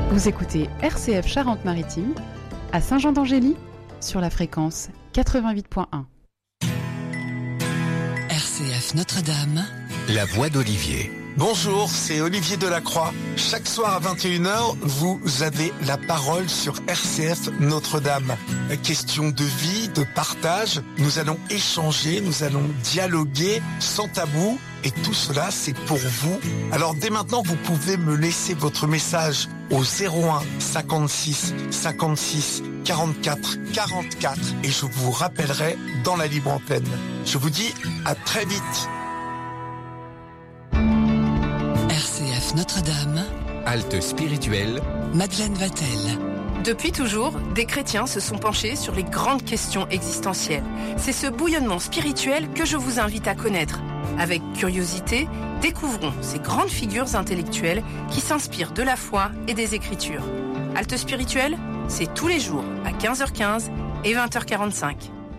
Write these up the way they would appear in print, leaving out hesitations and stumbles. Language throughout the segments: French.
Vous écoutez RCF Charente-Maritime à Saint-Jean-d'Angély sur la fréquence 88.1. RCF Notre-Dame, la voix d'Olivier. Bonjour, c'est Olivier Delacroix. Chaque soir à 21h, vous avez la parole sur RCF Notre-Dame. Question de vie, de partage. Nous allons échanger, nous allons dialoguer sans tabou. Et tout cela, c'est pour vous. Alors dès maintenant, vous pouvez me laisser votre message au 01 56 56 44 44 et je vous rappellerai dans la libre antenne. Je vous dis à très vite. RCF Notre-Dame, Halte spirituelle, Madeleine Vatel. Depuis toujours, des chrétiens se sont penchés sur les grandes questions existentielles. C'est ce bouillonnement spirituel que je vous invite à connaître. Avec curiosité, découvrons ces grandes figures intellectuelles qui s'inspirent de la foi et des Écritures. Halte spirituelle, c'est tous les jours à 15h15 et 20h45.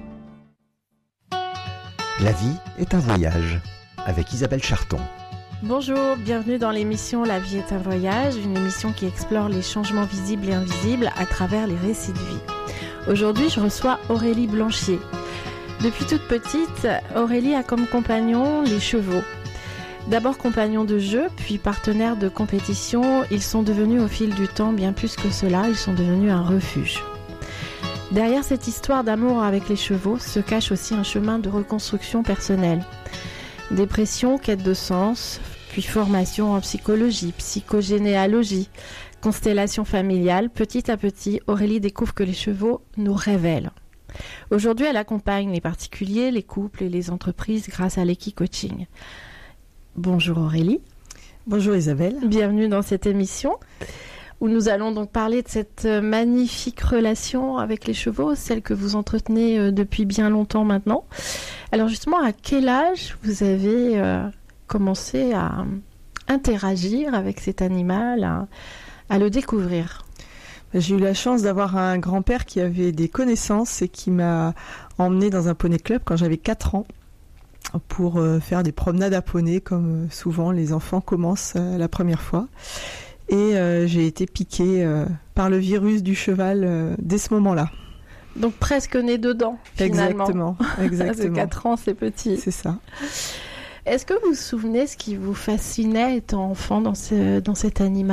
La vie est un voyage, avec Isabelle Charton. Bonjour, bienvenue dans l'émission La vie est un voyage, une émission qui explore les changements visibles et invisibles à travers les récits de vie. Aujourd'hui, je reçois Aurélie Blanchier. Depuis toute petite, Aurélie a comme compagnon les chevaux. D'abord compagnons de jeu, puis partenaires de compétition, ils sont devenus au fil du temps bien plus que cela, ils sont devenus un refuge. Derrière cette histoire d'amour avec les chevaux se cache aussi un chemin de reconstruction personnelle. Dépression, quête de sens, puis formation en psychologie, psychogénéalogie, constellation familiale. Petit à petit, Aurélie découvre que les chevaux nous révèlent. Aujourd'hui, elle accompagne les particuliers, les couples et les entreprises grâce à l'Equi-Coaching. Bonjour Aurélie. Bonjour Isabelle. Bienvenue dans cette émission où nous allons donc parler de cette magnifique relation avec les chevaux, celle que vous entretenez depuis bien longtemps maintenant. Alors justement, à quel âge vous avez commencé à interagir avec cet animal, à le découvrir ? J'ai eu la chance d'avoir un grand-père qui avait des connaissances et qui m'a emmenée dans un poney club quand j'avais 4 ans pour faire des promenades à poney comme souvent les enfants commencent la première fois. Et j'ai été piquée par le virus du cheval dès ce moment-là. Donc presque née dedans, finalement. Exactement. 4 ans, c'est petit. C'est ça. Est-ce que vous vous souvenez ce qui vous fascinait étant enfant dans cet animal ?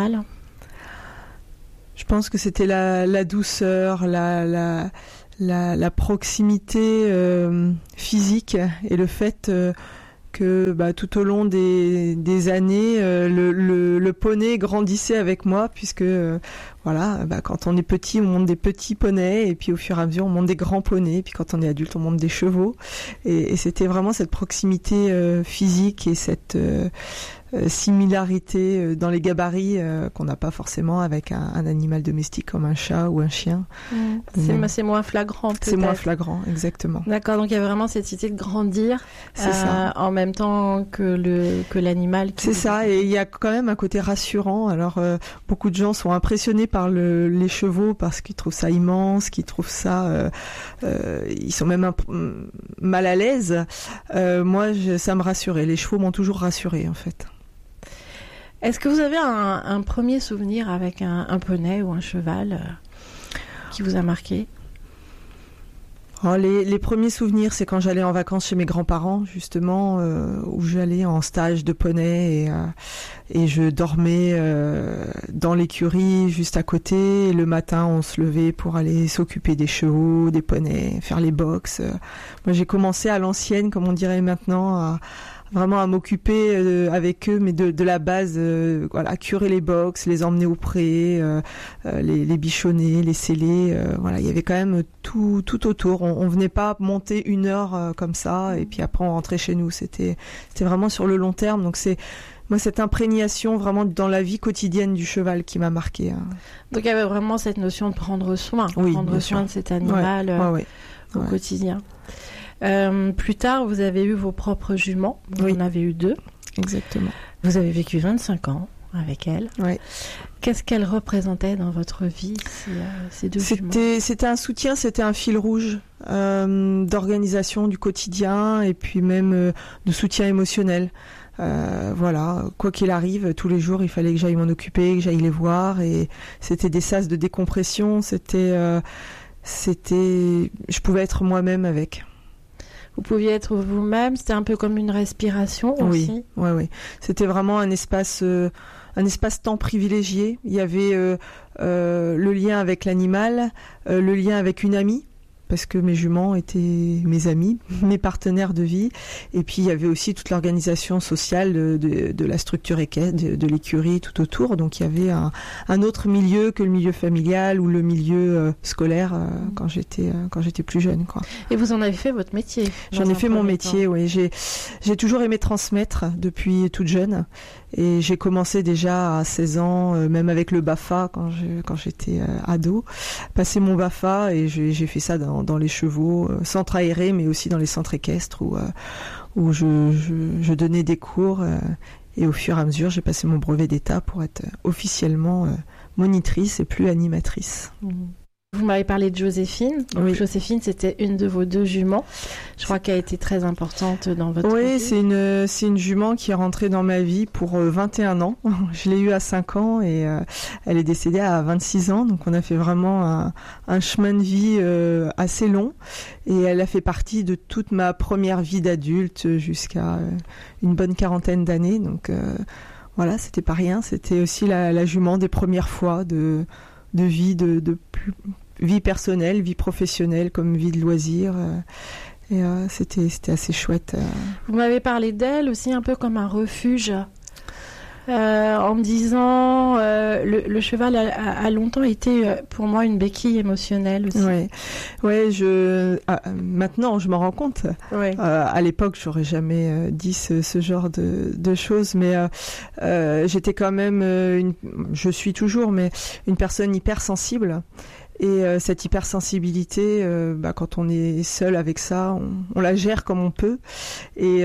Je pense que c'était la douceur, la proximité physique et le fait que tout au long des années, le poney grandissait avec moi puisque quand on est petit, on monte des petits poneys et puis au fur et à mesure, on monte des grands poneys. Et puis quand on est adulte, on monte des chevaux. Et c'était vraiment cette proximité physique et cette similarité dans les gabarits qu'on n'a pas forcément avec un animal domestique comme un chat ou un chien. C'est moins flagrant peut-être. C'est moins flagrant, exactement. D'accord, donc il y a vraiment cette idée de grandir en même temps que l'animal. C'est ça, et il y a quand même un côté rassurant. Alors beaucoup de gens sont impressionnés par les chevaux parce qu'ils trouvent ça immense, qu'ils trouvent ça... ils sont même mal à l'aise. Moi, ça me rassurait. Les chevaux m'ont toujours rassurée en fait. Est-ce que vous avez un premier souvenir avec un poney ou un cheval qui vous a marqué ? Les premiers souvenirs, c'est quand j'allais en vacances chez mes grands-parents, justement, où j'allais en stage de poney et je dormais dans l'écurie juste à côté. Et le matin, on se levait pour aller s'occuper des chevaux, des poneys, faire les box. Moi, j'ai commencé à l'ancienne, comme on dirait maintenant, vraiment à m'occuper avec eux, mais de la base, curer les box, les emmener au pré, les bichonner, les sceller. Il y avait quand même tout autour. On venait pas monter 1 heure comme ça, et puis après on rentrait chez nous. C'était vraiment sur le long terme. Donc c'est moi cette imprégnation vraiment dans la vie quotidienne du cheval qui m'a marquée. Donc il y avait vraiment cette notion de prendre soin, de cet animal au quotidien. Plus tard, vous avez eu vos propres juments. Vous en avez eu 2. Exactement. Vous avez vécu 25 ans avec elle. Oui. Qu'est-ce qu'elle représentait dans votre vie, ces 2 juments ? C'était un soutien, c'était un fil rouge d'organisation du quotidien et puis même de soutien émotionnel. Voilà, quoi qu'il arrive, tous les jours, il fallait que j'aille m'en occuper, que j'aille les voir, et c'était des sas de décompression. Je pouvais être moi-même avec. Vous pouviez être vous-même, c'était un peu comme une respiration aussi. Oui. C'était vraiment un espace-temps privilégié. Il y avait le lien avec l'animal, le lien avec une amie, parce que mes juments étaient mes amis, mes partenaires de vie. Et puis, il y avait aussi toute l'organisation sociale de la structure équestre, de l'écurie tout autour. Donc, il y avait un autre milieu que le milieu familial ou le milieu scolaire quand j'étais plus jeune, quoi. Et vous en avez fait votre métier? J'en ai fait mon métier, oui. J'ai toujours aimé transmettre depuis toute jeune. Et j'ai commencé déjà à 16 ans, même avec le BAFA quand j'étais ado, passer mon BAFA, et j'ai fait ça dans les chevaux, centres aérés, mais aussi dans les centres équestres où je donnais des cours, et au fur et à mesure j'ai passé mon brevet d'état pour être officiellement monitrice et plus animatrice. Vous m'avez parlé de Joséphine. Donc, oui. Joséphine, c'était une de vos 2 juments. Je crois qu'elle a été très importante dans votre vie. Oui, c'est une jument qui est rentrée dans ma vie pour 21 ans. Je l'ai eue à 5 ans et elle est décédée à 26 ans. Donc on a fait vraiment un chemin de vie assez long. Et elle a fait partie de toute ma première vie d'adulte jusqu'à une bonne 40aine d'années. Donc voilà, c'était pas rien. C'était aussi la jument des premières fois de vie, vie personnelle, vie professionnelle, comme vie de loisir. Et c'était assez chouette. Vous m'avez parlé d'elle aussi un peu comme un refuge. En me disant, le cheval a longtemps été pour moi une béquille émotionnelle aussi. Maintenant je m'en rends compte. Ouais. À l'époque, j'aurais jamais dit ce genre de choses, mais j'étais quand même, je suis toujours, mais une personne hypersensible. Et cette hypersensibilité, quand on est seul avec ça, on la gère comme on peut. Et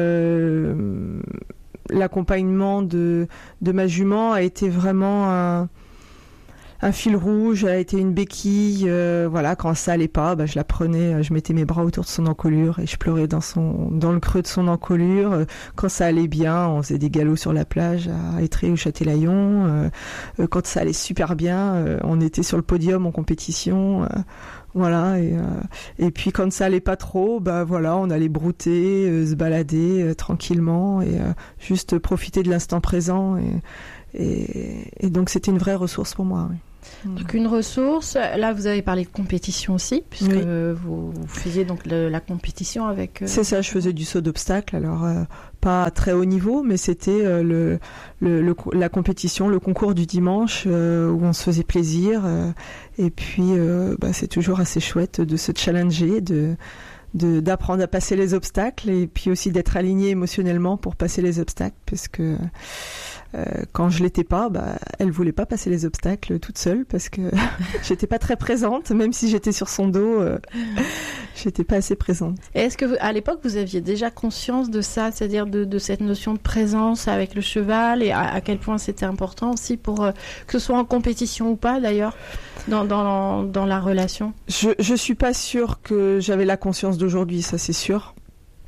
l'accompagnement de ma jument a été vraiment un fil rouge, a été une béquille. Voilà, quand ça allait pas, je la prenais, je mettais mes bras autour de son encolure et je pleurais dans le creux de son encolure. Quand ça allait bien, on faisait des galops sur la plage à Étré ou Châtelaillon. Quand ça allait super bien, on était sur le podium en compétition. Voilà, et puis quand ça allait pas trop, on allait brouter, se balader tranquillement et juste profiter de l'instant présent. Et donc c'était une vraie ressource pour moi. Oui. Donc une ressource, là vous avez parlé de compétition aussi, puisque vous faisiez donc la compétition avec... C'est ça, je faisais du saut d'obstacle, alors pas à très haut niveau, mais c'était la compétition, le concours du dimanche où on se faisait plaisir, et puis c'est toujours assez chouette de se challenger, d'apprendre à passer les obstacles, et puis aussi d'être aligné émotionnellement pour passer les obstacles, parce que quand je l'étais pas, elle voulait pas passer les obstacles toute seule, parce que j'étais pas très présente, même si j'étais sur son dos, j'étais pas assez présente. Et est-ce que à l'époque vous aviez déjà conscience de ça, c'est-à-dire de cette notion de présence avec le cheval, et à quel point c'était important aussi pour que ce soit en compétition ou pas d'ailleurs dans la relation? Je suis pas sûre que j'avais la conscience d'aujourd'hui, ça c'est sûr.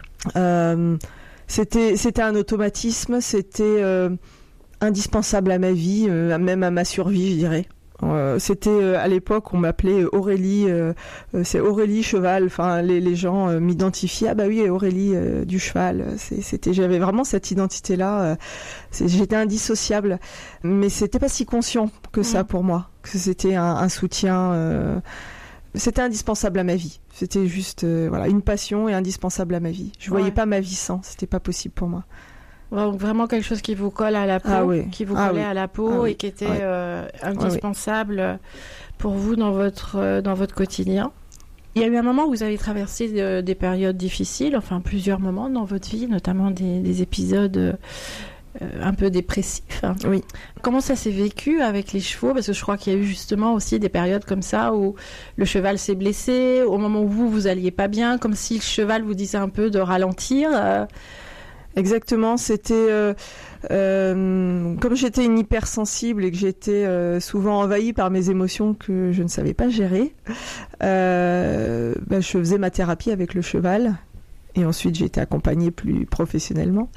C'était un automatisme, c'était indispensable à ma vie, même à ma survie, je dirais. C'était à l'époque, on m'appelait Aurélie, c'est Aurélie cheval. Enfin, les gens m'identifiaient. Ah bah oui, Aurélie du cheval. J'avais vraiment cette identité-là. J'étais indissociable, mais c'était pas si conscient que ça pour moi. Que c'était un soutien. C'était indispensable à ma vie. C'était juste une passion et indispensable à ma vie. Je voyais pas ma vie sans. C'était pas possible pour moi. Donc vraiment quelque chose qui vous colle à la peau, qui vous collait à la peau et qui était indispensable pour vous dans votre quotidien. Il y a eu un moment où vous avez traversé des périodes difficiles, enfin plusieurs moments dans votre vie, notamment des épisodes un peu dépressifs. Oui. Comment ça s'est vécu avec les chevaux? Parce que je crois qu'il y a eu justement aussi des périodes comme ça où le cheval s'est blessé, au moment où vous alliez pas bien, comme si le cheval vous disait un peu de ralentir. Exactement, c'était comme j'étais une hypersensible et que j'étais souvent envahie par mes émotions que je ne savais pas gérer, je faisais ma thérapie avec le cheval Et ensuite, j'ai été accompagnée plus professionnellement.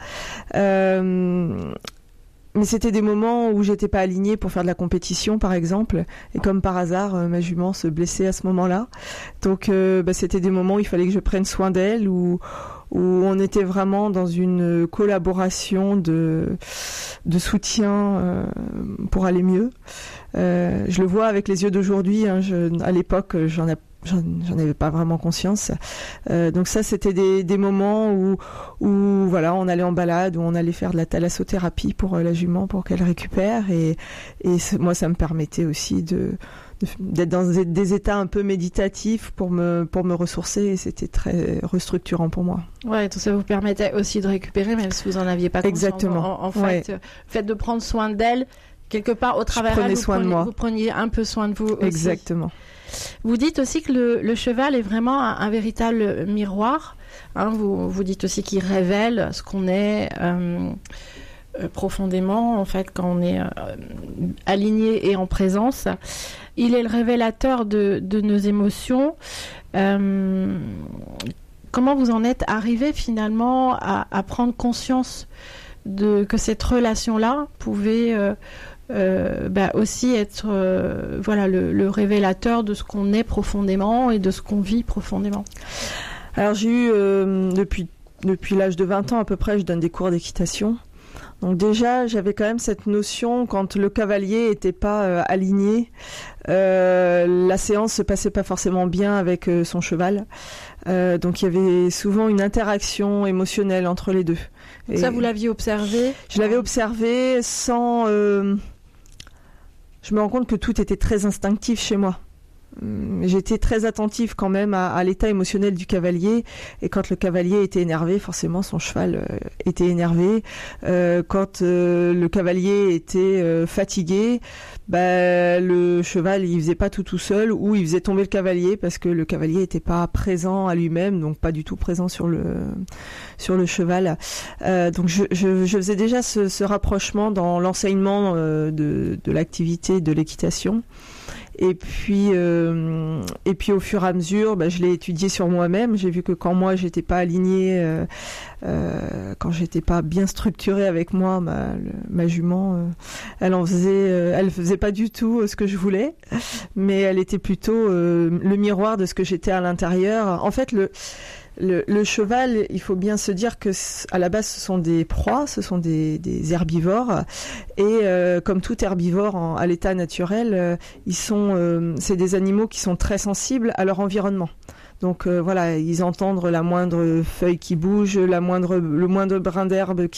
Mais c'était des moments où j'étais pas alignée pour faire de la compétition, par exemple. Et comme par hasard, ma jument se blessait à ce moment-là. Donc, c'était des moments où il fallait que je prenne soin d'elle, où on était vraiment dans une collaboration de soutien pour aller mieux. Je le vois avec les yeux d'aujourd'hui. Hein, à l'époque, j'en avais pas vraiment conscience. Donc ça, c'était des moments où voilà, on allait en balade, où on allait faire de la thalassothérapie pour la jument pour qu'elle récupère. Et moi, ça me permettait aussi d'être dans des états un peu méditatifs pour me ressourcer. Et c'était très restructurant pour moi. Ouais, tout ça vous permettait aussi de récupérer, même si vous en aviez pas conscience. Exactement. En fait, le fait de prendre soin d'elle, quelque part, au travers d'elle, vous preniez un peu soin de vous aussi. Exactement. Vous dites aussi que le cheval est vraiment un véritable miroir. Hein, vous dites aussi qu'il révèle ce qu'on est profondément, en fait, quand on est aligné et en présence. Il est le révélateur de nos émotions. Comment vous en êtes arrivé finalement à prendre conscience que cette relation-là pouvait aussi être le révélateur de ce qu'on est profondément et de ce qu'on vit profondément? Alors j'ai eu depuis l'âge de 20 ans à peu près, je donne des cours d'équitation. Donc déjà, j'avais quand même cette notion, quand le cavalier était pas aligné, la séance se passait pas forcément bien avec son cheval. Donc il y avait souvent une interaction émotionnelle entre les deux. Et ça, vous l'aviez observé? Je l'avais observé sans... Je me rends compte que tout était très instinctif chez moi. J'étais très attentive quand même à l'état émotionnel du cavalier, et quand le cavalier était énervé, forcément son cheval était énervé. Quand le cavalier était fatigué, le cheval il faisait pas tout seul, ou il faisait tomber le cavalier parce que le cavalier était pas présent à lui-même, donc pas du tout présent sur le cheval. Donc je faisais déjà ce rapprochement dans l'enseignement de l'activité de l'équitation. Et puis au fur et à mesure, je l'ai étudié sur moi-même. J'ai vu que quand moi j'étais pas alignée, quand j'étais pas bien structurée avec moi, ma jument, elle faisait pas du tout ce que je voulais, mais elle était plutôt le miroir de ce que j'étais à l'intérieur. En fait, le cheval, il faut bien se dire que à la base ce sont des proies, ce sont des herbivores, et comme tout herbivore à l'état naturel, c'est des animaux qui sont très sensibles à leur environnement. Donc ils entendent la moindre feuille qui bouge, le moindre brin d'herbe